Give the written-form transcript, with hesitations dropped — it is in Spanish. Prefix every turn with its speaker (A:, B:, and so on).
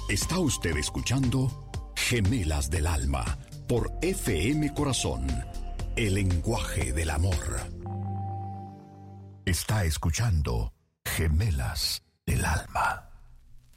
A: Está usted escuchando Gemelas del Alma por FM Corazón, el lenguaje del amor. Está escuchando Gemelas del Alma.